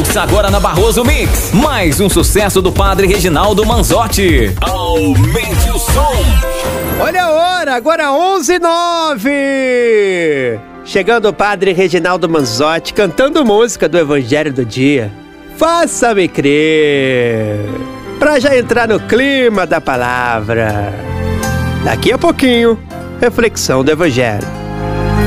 Ouça agora na Barroso Mix, mais um sucesso do Padre Reginaldo Manzotti. Aumente o som. Olha a hora, agora 11:09. Chegando o Padre Reginaldo Manzotti cantando música do Evangelho do Dia. Faça-me crer, pra já entrar no clima da palavra. Daqui a pouquinho, reflexão do Evangelho.